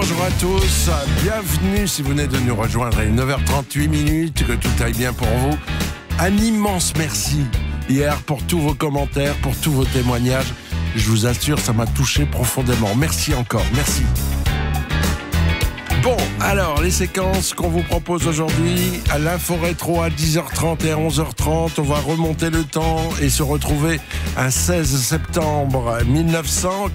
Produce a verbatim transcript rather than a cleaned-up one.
bonjour à tous, bienvenue si vous venez de nous rejoindre. Il est neuf heures trente-huit minutes, que tout aille bien pour vous. Un immense merci hier pour tous vos commentaires, pour tous vos témoignages. Je vous assure, ça m'a touché profondément. Merci encore, merci. Bon, alors, les séquences qu'on vous propose aujourd'hui, à l'info rétro à dix heures trente et à onze heures trente, on va remonter le temps et se retrouver un seize septembre mille neuf cent